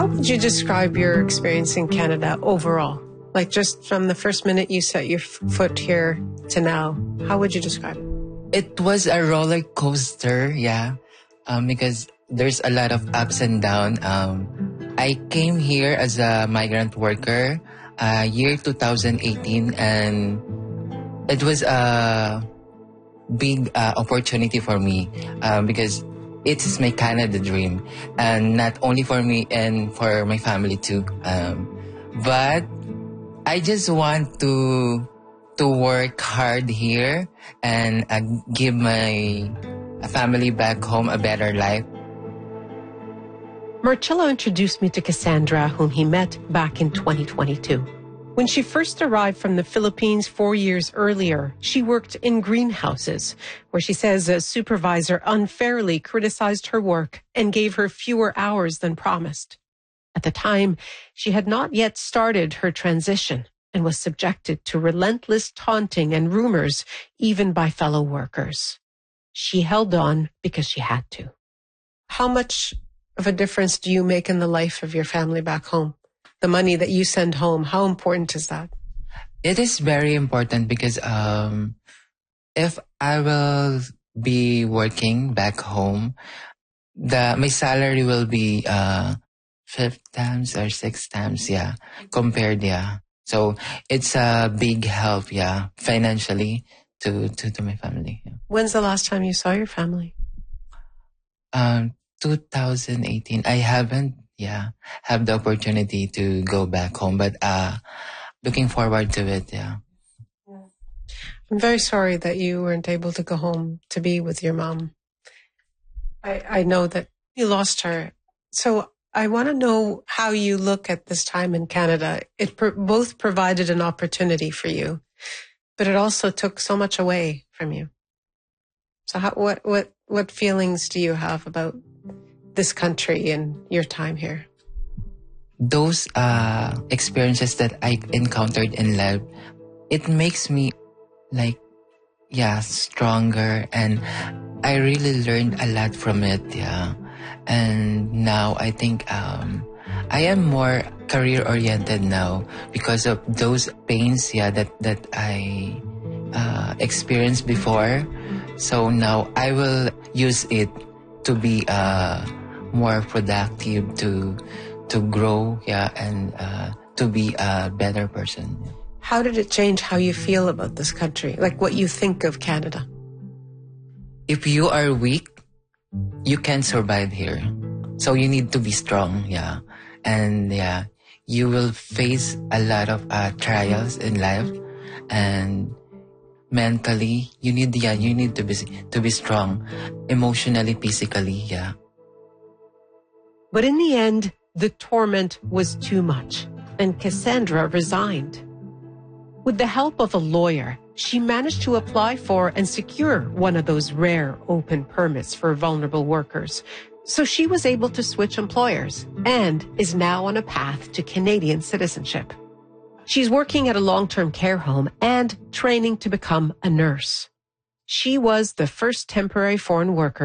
How would you describe your experience in Canada overall? Like just from the first minute you set your foot here to now, how would you describe it? It was a roller coaster, yeah, because there's a lot of ups and downs. I came here as a migrant worker, year 2018, and it was a big opportunity for me because it is my Canada dream, and not only for me and for my family too. But I just want to work hard here and give my family back home a better life. Marcello introduced me to Cassandra, whom he met back in 2022. When she first arrived from the Philippines 4 years earlier, she worked in greenhouses, where she says a supervisor unfairly criticized her work and gave her fewer hours than promised. At the time, she had not yet started her transition and was subjected to relentless taunting and rumors, even by fellow workers. She held on because she had to. How much of a difference do you make in the life of your family back home? The money that you send home, how important is that? It is very important because if I will be working back home, my salary will be 5 times or 6 times, yeah, compared, yeah. So it's a big help, yeah, financially to my family. Yeah. When's the last time you saw your family? 2018. I haven't, have the opportunity to go back home, but looking forward to it, yeah. I'm very sorry that you weren't able to go home to be with your mom. I know that you lost her. So I want to know how you look at this time in Canada. It both provided an opportunity for you, but it also took so much away from you. So what feelings do you have about this country and your time here? Those experiences that I encountered in life, it makes me stronger, and I really learned a lot from it, yeah. And now I think I am more career-oriented now because of those pains, that I experienced before. So now I will use it to be more productive, to grow, and to be a better person. How did it change how you feel about this country? Like what you think of Canada? If you are weak, you can't survive here. So you need to be strong, yeah. And you will face a lot of trials in life, and mentally you need to be strong, emotionally, physically, yeah. But in the end, the torment was too much, and Cassandra resigned. With the help of a lawyer, she managed to apply for and secure one of those rare open permits for vulnerable workers. So she was able to switch employers and is now on a path to Canadian citizenship. She's working at a long-term care home and training to become a nurse. She was the first temporary foreign worker